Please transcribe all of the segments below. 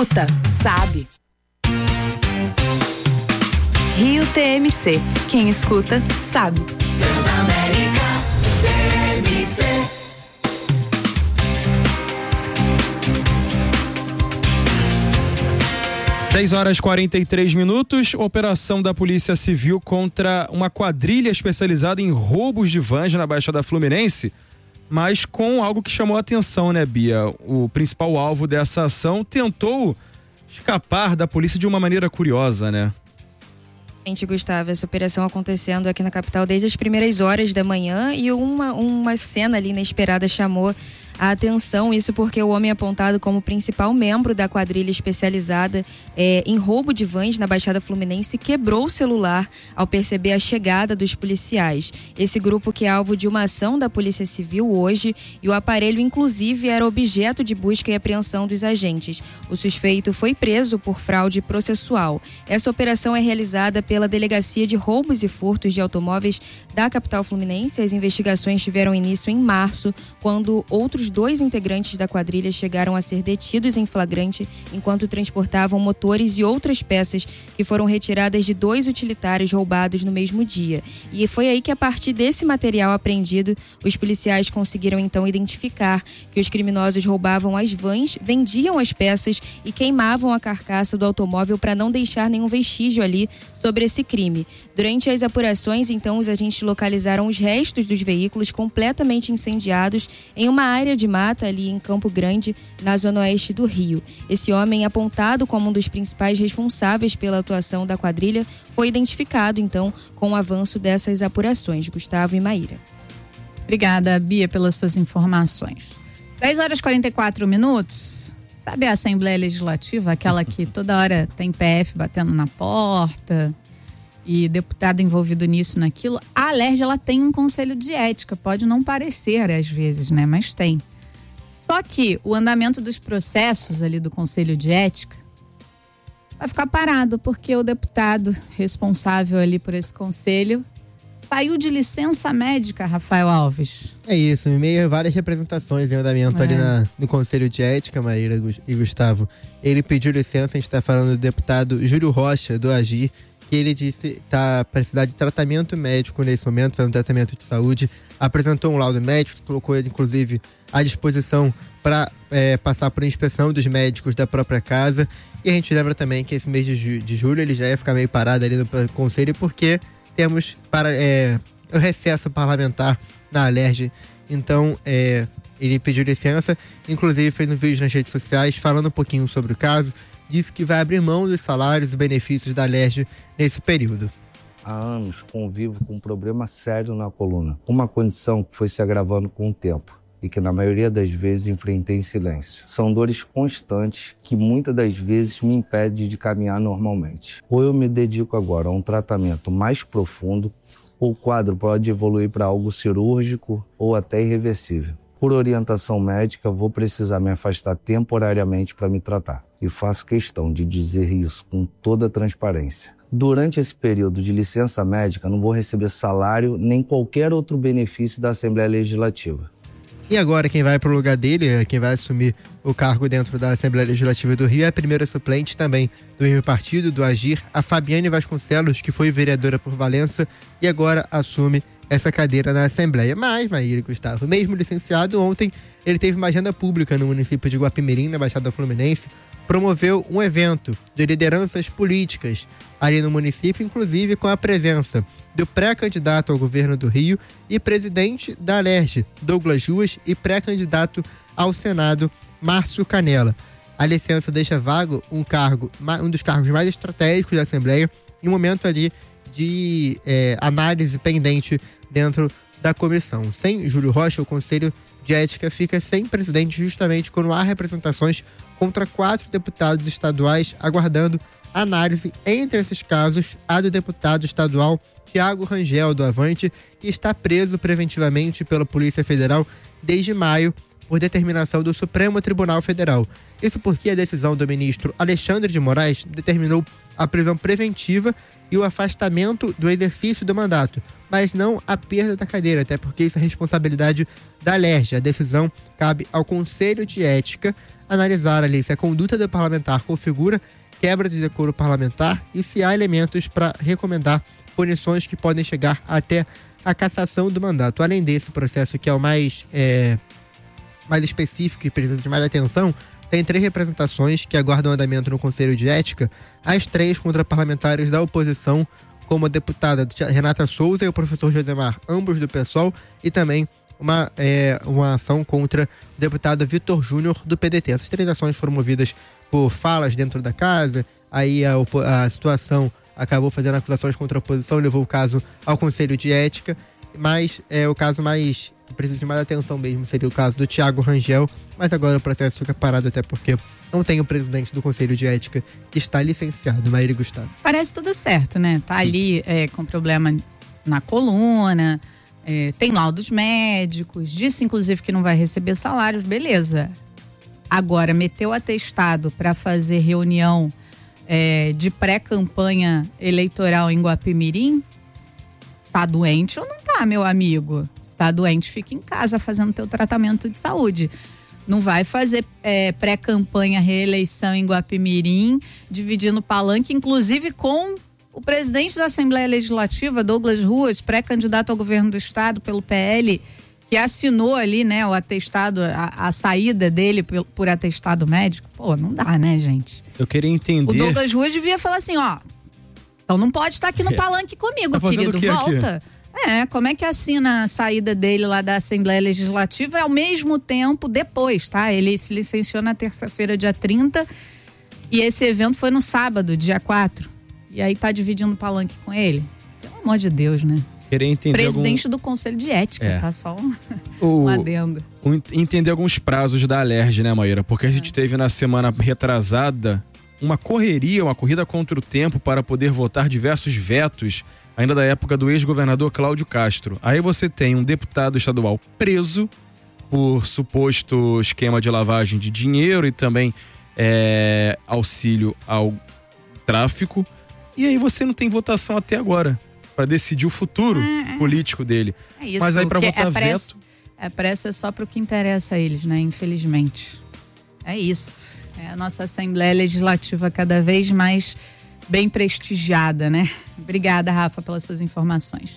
escuta, sabe. Rio TMC. Quem escuta, sabe. Transamérica TMC. Dez horas 43 minutos. Operação da Polícia Civil contra uma quadrilha especializada em roubos de vans na Baixada Fluminense, mas com algo que chamou a atenção, né, Bia? O principal alvo dessa ação tentou escapar da polícia de uma maneira curiosa, né? Gustavo, essa operação acontecendo aqui na capital desde as primeiras horas da manhã e uma cena ali inesperada chamou a atenção, isso porque o homem apontado como principal membro da quadrilha especializada em roubo de vans na Baixada Fluminense quebrou o celular ao perceber a chegada dos policiais. Esse grupo que é alvo de uma ação da Polícia Civil hoje, e o aparelho inclusive era objeto de busca e apreensão dos agentes. O suspeito foi preso por fraude processual. Essa operação é realizada pela Delegacia de Roubos e Furtos de Automóveis da capital fluminense. As investigações tiveram início em março, quando outros 2 integrantes da quadrilha chegaram a ser detidos em flagrante enquanto transportavam motores e outras peças que foram retiradas de 2 utilitários roubados no mesmo dia. E foi aí que, a partir desse material apreendido, os policiais conseguiram então identificar que os criminosos roubavam as vans, vendiam as peças e queimavam a carcaça do automóvel para não deixar nenhum vestígio ali sobre esse crime. Durante as apurações, então, os agentes localizaram os restos dos veículos completamente incendiados em uma área de mata ali em Campo Grande, na zona oeste do Rio. Esse homem, apontado como um dos principais responsáveis pela atuação da quadrilha, foi identificado, então, com o avanço dessas apurações. Gustavo e Maíra. Obrigada, Bia, pelas suas informações. 10 horas e 44 minutos. Sabe a Assembleia Legislativa, aquela que toda hora tem PF batendo na porta e deputado envolvido nisso, naquilo? A Alerj, ela tem um conselho de ética, pode não parecer às vezes, né? Mas tem. Só que o andamento dos processos ali do conselho de ética vai ficar parado, porque o deputado responsável ali por esse conselho saiu de licença médica, Rafael Alves. É isso, em meio a várias representações em andamento ali no Conselho de Ética, Maíra e Gustavo. Ele pediu licença, a gente está falando do deputado Júlio Rocha, do AGIR, que ele disse tá precisar de tratamento médico nesse momento, fazendo tratamento de saúde. Apresentou um laudo médico, colocou ele, inclusive, à disposição para passar por inspeção dos médicos da própria casa. E a gente lembra também que esse mês de julho ele já ia ficar meio parado ali no Conselho, porque temos o recesso parlamentar na Alerj. Então, ele pediu licença, inclusive fez um vídeo nas redes sociais falando um pouquinho sobre o caso, disse que vai abrir mão dos salários e benefícios da Alerj nesse período. Há anos convivo com um problema sério na coluna, uma condição que foi se agravando com o tempo e que na maioria das vezes enfrentei em silêncio. São dores constantes que muitas das vezes me impedem de caminhar normalmente. Ou eu me dedico agora a um tratamento mais profundo, ou o quadro pode evoluir para algo cirúrgico ou até irreversível. Por orientação médica, vou precisar me afastar temporariamente para me tratar. E faço questão de dizer isso com toda a transparência. Durante esse período de licença médica, não vou receber salário nem qualquer outro benefício da Assembleia Legislativa. E agora quem vai para o lugar dele, quem vai assumir o cargo dentro da Assembleia Legislativa do Rio é a primeira suplente também do mesmo partido, do AGIR, a Fabiane Vasconcelos, que foi vereadora por Valença e agora assume essa cadeira na Assembleia. Mas, Maíra e Gustavo, mesmo licenciado, ontem ele teve uma agenda pública no município de Guapimirim, na Baixada Fluminense, promoveu um evento de lideranças políticas ali no município, inclusive com a presença do pré-candidato ao governo do Rio e presidente da Alerj, Douglas Ruas, e pré-candidato ao Senado, Márcio Canela. A licença deixa vago um dos cargos mais estratégicos da Assembleia, em um momento ali de análise pendente dentro da comissão. Sem Júlio Rocha, o Conselho de Ética fica sem presidente justamente quando há representações contra 4 deputados estaduais, aguardando análise. Entre esses casos, a do deputado estadual Tiago Rangel, do Avante, que está preso preventivamente pela Polícia Federal desde maio por determinação do Supremo Tribunal Federal. Isso porque a decisão do ministro Alexandre de Moraes determinou a prisão preventiva e o afastamento do exercício do mandato, mas não a perda da cadeira, até porque isso é responsabilidade da Alerj. A decisão cabe ao Conselho de Ética. analisar ali se a conduta do parlamentar configura quebra de decoro parlamentar e se há elementos para recomendar punições que podem chegar até a cassação do mandato. Além desse processo, que é o mais específico e precisa de mais atenção, tem 3 representações que aguardam andamento no Conselho de Ética, as 3 contra parlamentares da oposição, como a deputada Renata Souza e o professor Josemar, ambos do PSOL, e também uma ação contra o deputado Vitor Júnior, do PDT. Essas 3 ações foram movidas por falas dentro da casa, aí a situação acabou fazendo acusações contra a oposição, levou o caso ao Conselho de Ética, mas o caso mais que precisa de mais atenção mesmo seria o caso do Thiago Rangel, mas agora o processo fica parado até porque não tem o presidente do Conselho de Ética que está licenciado, Maíra Gustavo. Parece tudo certo, né? Tá ali com problema na coluna, tem laudos médicos, disse inclusive que não vai receber salários, beleza. Agora, meteu atestado para fazer reunião de pré-campanha eleitoral em Guapimirim? Tá doente ou não tá, meu amigo? Se tá doente, fica em casa fazendo teu tratamento de saúde. Não vai fazer pré-campanha reeleição em Guapimirim, dividindo palanque, inclusive com o presidente da Assembleia Legislativa, Douglas Ruas, pré-candidato ao governo do estado pelo PL, que assinou ali, né, o atestado, a saída dele por atestado médico. Pô, não dá, né, gente? Eu queria entender... O Douglas Ruas devia falar assim, então não pode estar aqui no palanque comigo, tá querido, volta. Aqui? Como é que assina a saída dele lá da Assembleia Legislativa ao mesmo tempo depois, tá? Ele se licenciou na terça-feira, dia 30, e esse evento foi no sábado, dia 4. E aí tá dividindo o palanque com ele? Pelo amor de Deus, né? Queria entender presidente do Conselho de Ética, tá? Só um adendo. Entender alguns prazos da Alerj, né, Maíra? Porque a gente teve na semana retrasada uma corrida contra o tempo para poder votar diversos vetos, ainda da época do ex-governador Cláudio Castro. Aí você tem um deputado estadual preso por suposto esquema de lavagem de dinheiro e também auxílio ao tráfico. E aí você não tem votação até agora para decidir o futuro político dele. É isso. Mas aí para votar veto... A pressa é só para o que interessa a eles, né? Infelizmente. É isso. A nossa Assembleia Legislativa cada vez mais bem prestigiada, né? Obrigada, Rafa, pelas suas informações.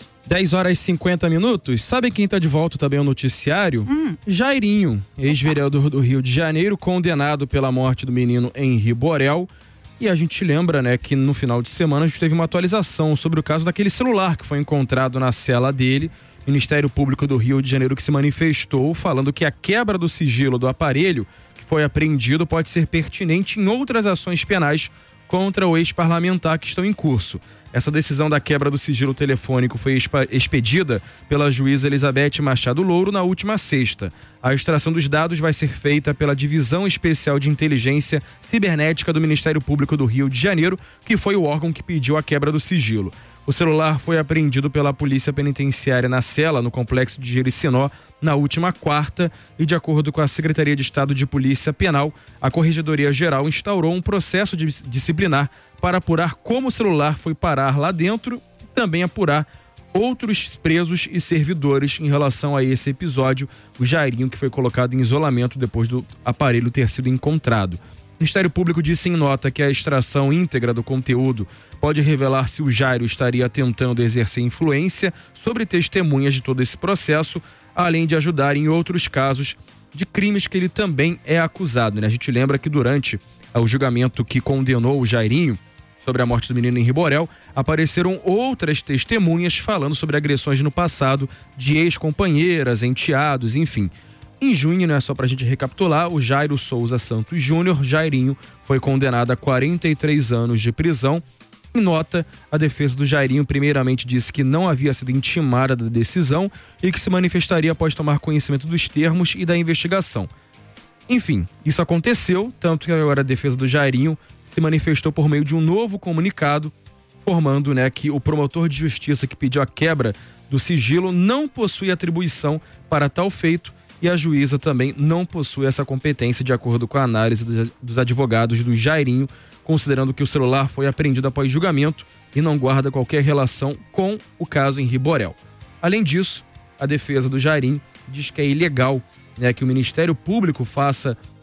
10h50. Sabe quem está de volta também ao noticiário? Jairinho, ex-vereador do Rio de Janeiro, condenado pela morte do menino Henri Borel. E a gente lembra, né, que no final de semana a gente teve uma atualização sobre o caso daquele celular que foi encontrado na cela dele. Ministério Público do Rio de Janeiro que se manifestou falando que a quebra do sigilo do aparelho que foi apreendido pode ser pertinente em outras ações penais contra o ex-parlamentar que estão em curso. Essa decisão da quebra do sigilo telefônico foi expedida pela juíza Elizabeth Machado Louro na última sexta. A extração dos dados vai ser feita pela Divisão Especial de Inteligência Cibernética do Ministério Público do Rio de Janeiro, que foi o órgão que pediu a quebra do sigilo. O celular foi apreendido pela Polícia Penitenciária na cela, no complexo de Jericinó, na última quarta, e de acordo com a Secretaria de Estado de Polícia Penal, a Corregedoria Geral instaurou um processo disciplinar para apurar como o celular foi parar lá dentro e também apurar outros presos e servidores em relação a esse episódio, o Jairinho, que foi colocado em isolamento depois do aparelho ter sido encontrado. O Ministério Público disse em nota que a extração íntegra do conteúdo pode revelar se o Jairo estaria tentando exercer influência sobre testemunhas de todo esse processo, além de ajudar em outros casos de crimes que ele também é acusado, né? A gente lembra que durante o julgamento que condenou o Jairinho sobre a morte do menino Henri Borel, apareceram outras testemunhas falando sobre agressões no passado de ex-companheiras, enteados, enfim. Em junho, né, só pra gente recapitular, o Jairo Souza Santos Júnior, Jairinho, foi condenado a 43 anos de prisão. Em nota, a defesa do Jairinho primeiramente disse que não havia sido intimada da decisão e que se manifestaria após tomar conhecimento dos termos e da investigação. Enfim, isso aconteceu, tanto que agora a defesa do Jairinho se manifestou por meio de um novo comunicado, informando, né, que o promotor de justiça que pediu a quebra do sigilo não possui atribuição para tal feito e a juíza também não possui essa competência, de acordo com a análise dos advogados do Jairinho, considerando que o celular foi apreendido após julgamento e não guarda qualquer relação com o caso Henri Borel. Além disso, a defesa do Jairinho diz que é ilegal, né, que o Ministério Público faça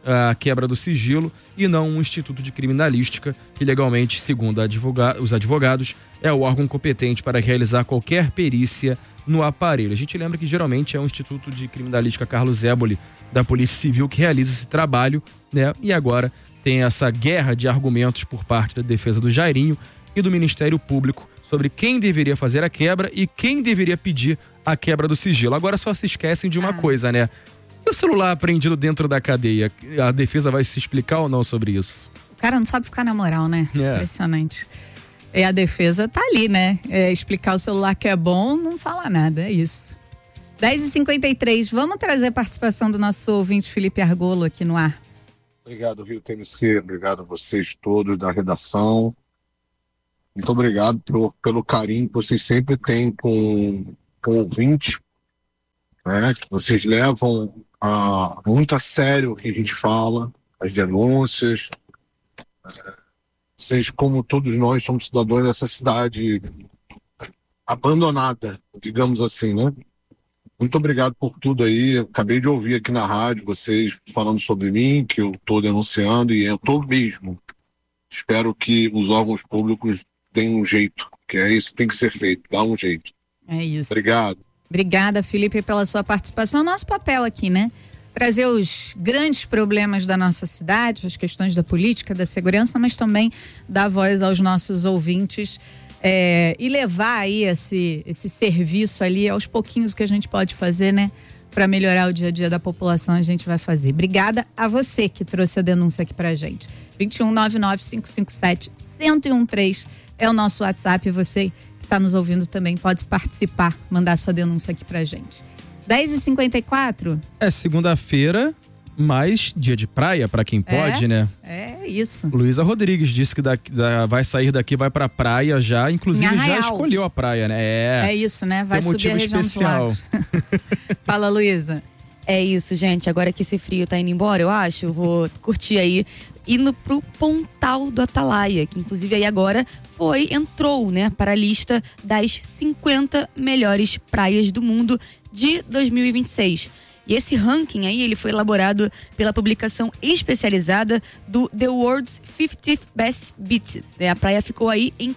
a quebra do sigilo e não um instituto de criminalística que legalmente, segundo os advogados, é o órgão competente para realizar qualquer perícia no aparelho. A gente lembra que geralmente é o Instituto de Criminalística Carlos Éboli da Polícia Civil que realiza esse trabalho, né? E agora tem essa guerra de argumentos por parte da defesa do Jairinho e do Ministério Público sobre quem deveria fazer a quebra e quem deveria pedir a quebra do sigilo. Agora só se esquecem de uma coisa, né? E o celular apreendido dentro da cadeia? A defesa vai se explicar ou não sobre isso? O cara não sabe ficar na moral, né? Impressionante. E a defesa tá ali, né? Explicar o celular que é bom, não fala nada, é isso. 10h53, vamos trazer a participação do nosso ouvinte Felipe Argolo aqui no ar. Obrigado, Rio TMC, obrigado a vocês todos da redação. Muito obrigado pelo carinho que vocês sempre têm com o ouvinte, né? Que vocês levam muito a sério o que a gente fala, as denúncias. Vocês, como todos nós, somos cidadãos dessa cidade abandonada, digamos assim, né? Muito obrigado por tudo aí. Eu acabei de ouvir aqui na rádio vocês falando sobre mim, que eu estou denunciando, e eu estou mesmo. Espero que os órgãos públicos deem um jeito, que é isso que tem que ser feito, dá um jeito. É isso. Obrigado. Obrigada, Felipe, pela sua participação. É o nosso papel aqui, né? Trazer os grandes problemas da nossa cidade, as questões da política, da segurança, mas também dar voz aos nossos ouvintes e levar aí esse serviço ali aos pouquinhos que a gente pode fazer, né? Para melhorar o dia a dia da população, a gente vai fazer. Obrigada a você que trouxe a denúncia aqui pra gente. 2199-557-1013 é o nosso WhatsApp. Você que está nos ouvindo também pode participar, mandar sua denúncia aqui pra gente. 10h54. É segunda-feira, mais dia de praia para quem pode, né? É isso. Luísa Rodrigues disse que vai sair daqui, vai pra praia já, inclusive já escolheu a praia, né? É isso, né? Vai subir a região dos lagos. Fala, Luísa. É isso, gente. Agora que esse frio tá indo embora, eu acho, eu vou curtir aí, indo pro Pontal do Atalaia, que inclusive aí agora entrou, né, para a lista das 50 melhores praias do mundo de 2026. E esse ranking aí, ele foi elaborado pela publicação especializada do The World's 50 Best Beaches. A praia ficou aí em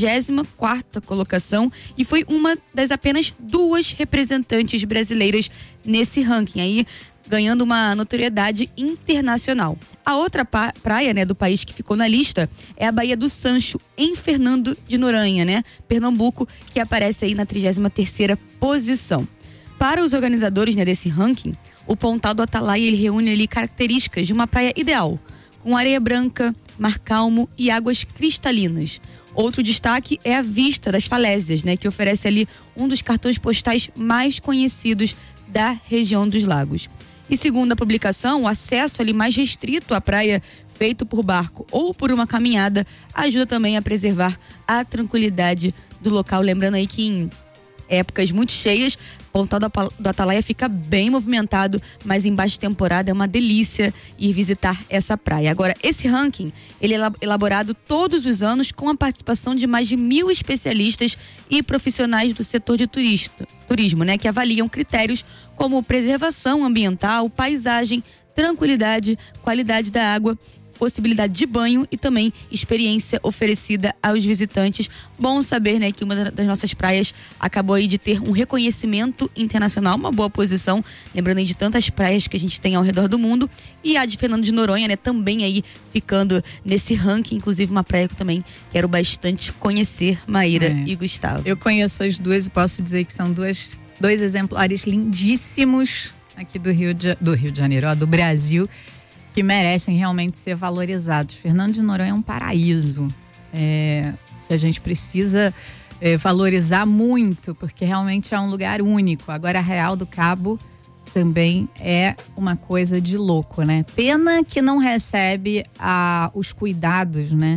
44ª colocação e foi uma das apenas 2 representantes brasileiras nesse ranking aí, ganhando uma notoriedade internacional. A outra praia, né, do país que ficou na lista é a Baía do Sancho, em Fernando de Noronha, né, Pernambuco, que aparece aí na 33ª posição. Para os organizadores, né, desse ranking, o Pontal do Atalaia, ele reúne ali características de uma praia ideal, com areia branca, mar calmo e águas cristalinas. Outro destaque é a vista das falésias, né, que oferece ali um dos cartões postais mais conhecidos da região dos lagos. E segundo a publicação, o acesso ali mais restrito à praia, feito por barco ou por uma caminhada, ajuda também a preservar a tranquilidade do local. Lembrando aí que em épocas muito cheias, Pontal do Atalaia fica bem movimentado, mas em baixa temporada é uma delícia ir visitar essa praia. Agora, esse ranking, ele é elaborado todos os anos com a participação de mais de 1.000 especialistas e profissionais do setor de turismo, né, que avaliam critérios como preservação ambiental, paisagem, tranquilidade, qualidade da água, possibilidade de banho e também experiência oferecida aos visitantes. Bom saber, né, que uma das nossas praias acabou aí de ter um reconhecimento internacional, uma boa posição, lembrando aí de tantas praias que a gente tem ao redor do mundo, e a de Fernando de Noronha, né, também aí ficando nesse ranking, inclusive uma praia que eu também quero bastante conhecer, Maíra e Gustavo. Eu conheço as duas e posso dizer que são dois exemplares lindíssimos aqui do Rio de Janeiro, do Brasil, que merecem realmente ser valorizados. Fernando de Noronha é um paraíso que a gente precisa valorizar muito, porque realmente é um lugar único. Agora, Arraial do Cabo também é uma coisa de louco, né? Pena que não recebe os cuidados, né?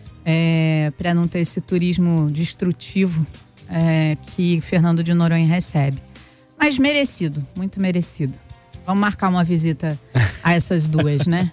Para não ter esse turismo destrutivo que Fernando de Noronha recebe. Mas merecido, muito merecido. Vamos marcar uma visita a essas duas, né?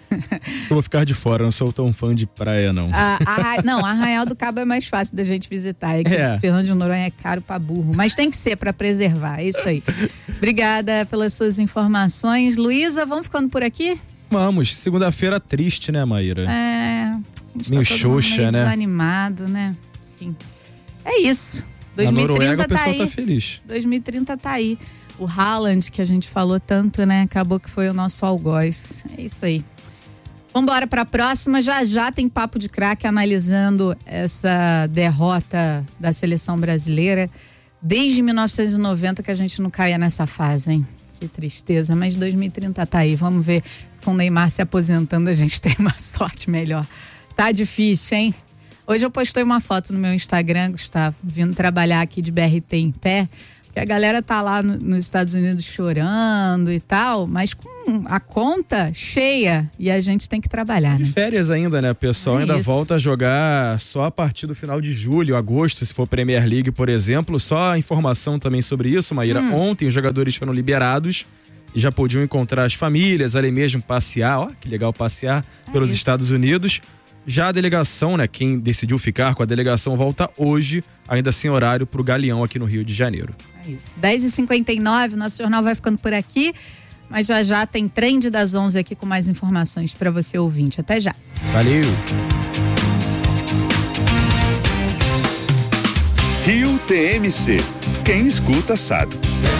Eu vou ficar de fora, não sou tão fã de praia, não. Não, Arraial do Cabo é mais fácil da gente visitar. Fernando de Noronha é caro pra burro, mas tem que ser pra preservar, é isso aí. Obrigada pelas suas informações. Luísa, vamos ficando por aqui? Vamos. Segunda-feira triste, né, Maíra? A gente meio tá todo mundo xoxa, meio né? desanimado, né? Enfim. É isso. Na Noruega 2030 o pessoal tá aí. tá feliz. 2030 tá aí. O Haaland, que a gente falou tanto, né? Acabou que foi o nosso algoz. É isso aí. Vambora pra próxima. Já tem Papo de Craque analisando essa derrota da seleção brasileira. Desde 1990 que a gente não caia nessa fase, hein? Que tristeza. Mas 2030 tá aí. Vamos ver se com o Neymar se aposentando a gente tem uma sorte melhor. Tá difícil, hein? Hoje eu postei uma foto no meu Instagram, Gustavo, vindo trabalhar aqui de BRT em pé. Porque a galera tá lá nos Estados Unidos chorando e tal, mas com a conta cheia e a gente tem que trabalhar, né? De férias ainda, né? O pessoal ainda volta a jogar só a partir do final de julho, agosto, se for Premier League, por exemplo. Só informação também sobre isso, Maíra. Ontem os jogadores foram liberados e já podiam encontrar as famílias, ali mesmo passear. Ó, que legal passear pelos Estados Unidos. Já a delegação, né? Quem decidiu ficar com a delegação volta hoje, ainda sem horário, pro Galeão aqui no Rio de Janeiro. É isso. 10h59, nosso jornal vai ficando por aqui, mas já tem Trend das 11 aqui com mais informações para você ouvinte. Até já. Valeu! Rio TMC. Quem escuta sabe.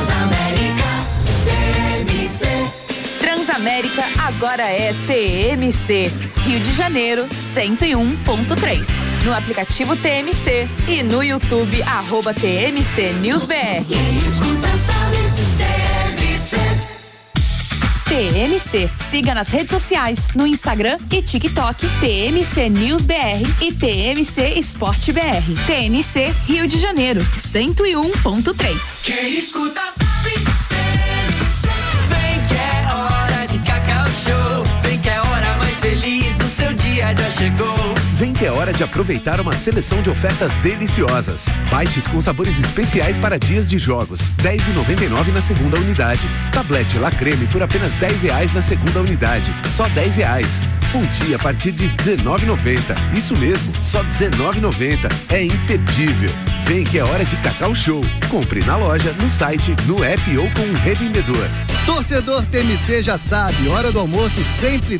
Transamérica agora é TMC. Rio de Janeiro 101.3. No aplicativo TMC e no YouTube @TMC News BR. TMC. Siga nas redes sociais, no Instagram e TikTok, TMC News BR e TMC Esporte BR. TMC Rio de Janeiro 101.3. Quem escuta sabe. Vem que é hora de Cacau Show. Vem que é a hora mais feliz do seu dia já chegou. Vem que é hora de aproveitar uma seleção de ofertas deliciosas. Bites com sabores especiais para dias de jogos. R$10,99 na segunda unidade. Tablete La Creme por apenas R$10 na segunda unidade. Só R$10. Fundi a partir de R$19,90. Isso mesmo, só R$19,90. É imperdível. Vem que é hora de Cacau Show. Compre na loja, no site, no app ou com um revendedor. Torcedor TMC já sabe, hora do almoço sempre